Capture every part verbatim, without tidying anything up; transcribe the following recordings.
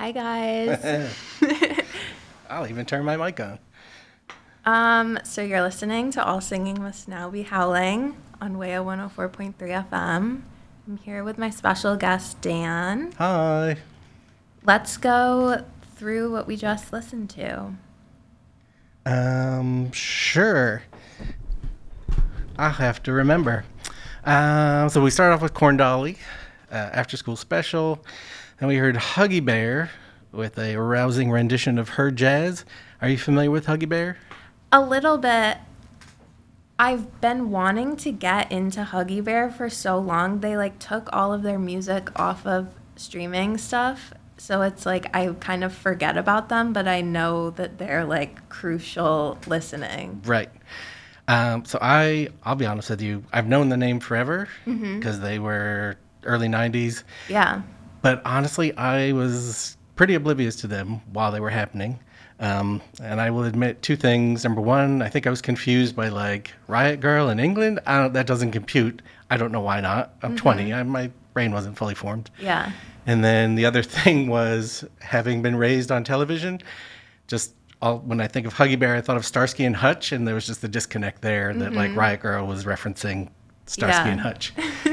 Hi, guys. I'll even turn my mic on. um, so you're listening to All Singing Must Now Be Howling on W A O one oh four point three F M. I'm here with my special guest, Dan. Hi. Let's go through what we just listened to. Um, sure. I'll have to remember. Uh, so we start off with Corn Dolly, uh, After School Special. Then we heard Huggy Bear with a rousing rendition of Her Jazz. Are you familiar with Huggy Bear? A little bit. I've been wanting to get into Huggy Bear for so long. They like took all of their music off of streaming stuff. So it's like I kind of forget about them, but I know that they're like crucial listening. Right. Um, so I, I'll be honest with you, I've known the name forever because they were early nineties. Yeah. But honestly, I was pretty oblivious to them while they were happening. Um, and I will admit two things. Number one, I think I was confused by like Riot Girl in England. I don't, that doesn't compute. I don't know why not. I'm twenty. I, my brain wasn't fully formed. Yeah. And then the other thing was having been raised on television, just all, when I think of Huggy Bear, I thought of Starsky and Hutch, and there was just a disconnect there that like Riot Girl was referencing Starsky Yeah. and Hutch.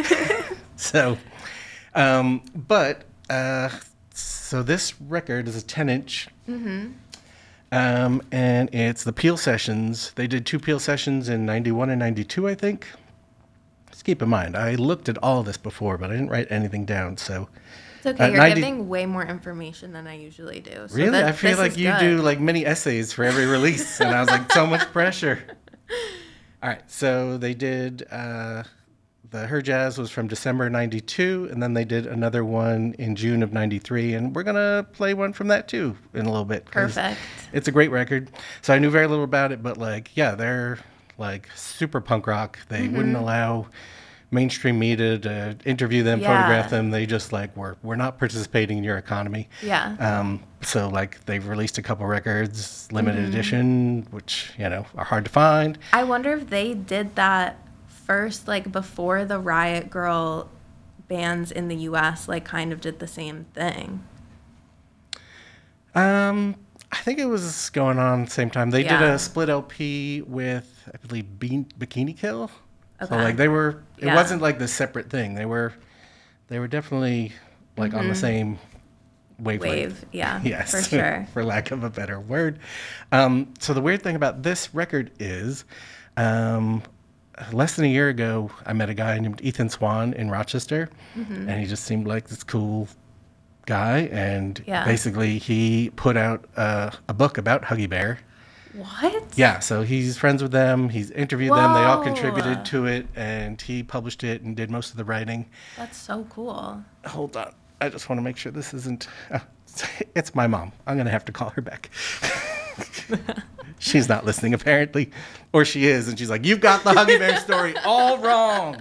so, um, but uh, so this record is a ten inch. Mm-hmm. Um, and it's the Peel Sessions. They did two Peel Sessions in ninety-one and ninety-two, I think. Just keep in mind, I looked at all this before, but I didn't write anything down. So, It's okay. Uh, You're ninety giving way more information than I usually do. So really, that- I feel this like is you good. do like mini essays for every release, and I was like, so much pressure. All right, so they did uh, the Her Jazz was from December ninety-two, and then they did another one in June of ninety-three, and we're gonna play one from that too in a little bit. 'Cause Perfect. It's a great record. So I knew very little about it, but like, yeah, they're like super punk rock. They Mm-hmm. wouldn't allow mainstream media to interview them, Yeah. photograph them. They just like, we're, we're not participating in your economy. Yeah. Um, so like they've released a couple records, limited Mm-hmm. edition, which, you know, are hard to find. I wonder if they did that first, like before the Riot Girl bands in the U S like kind of did the same thing. Um, I think it was going on at the same time. They did Yeah. a split L P with, I believe, Bean, Bikini Kill. So Okay. like they were, it Yeah. wasn't like the separate thing. They were, they were definitely like on the same wavelength. Wave, yeah, Yes, for sure. for lack of a better word. Um, so the weird thing about this record is, um, less than a year ago, I met a guy named Ethan Swan in Rochester, Mm-hmm. and he just seemed like this cool guy. And Yeah. basically, he put out uh, a book about Huggy Bear. What? Yeah, so he's friends with them. He's interviewed them. They all Whoa. contributed to it, and he published it and did most of the writing. That's so cool. Hold on. I just want to make sure this isn't... Uh, it's my mom. I'm going to have to call her back. She's not listening, apparently. Or she is, and she's like, you've got the Huggy Bear story all wrong.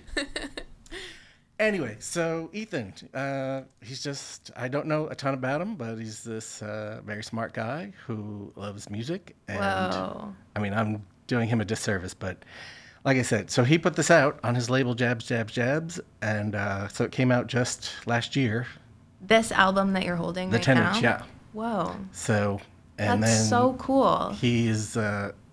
Anyway, so Ethan, uh, he's just, I don't know a ton about him, but he's this uh, very smart guy who loves music. And Whoa. I mean, I'm doing him a disservice, but like I said, so he put this out on his label Jabs, Jabs, Jabs. And uh, so it came out just last year, This album that you're holding the right ten now? inch, yeah. Whoa. So, and That's then so cool. he's, uh,